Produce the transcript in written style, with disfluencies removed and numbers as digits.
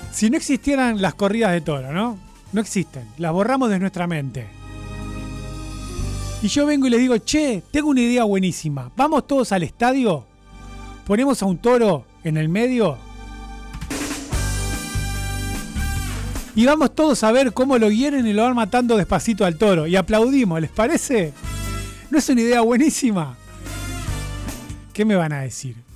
Si no existieran las corridas de toro, ¿no? No existen. Las borramos de nuestra mente. Y yo vengo y les digo, che, tengo una idea buenísima. Vamos todos al estadio, ponemos a un toro en el medio y vamos todos a ver cómo lo hieren y lo van matando despacito al toro. Y aplaudimos, ¿les parece? ¿No es una idea buenísima? ¿Qué me van a decir?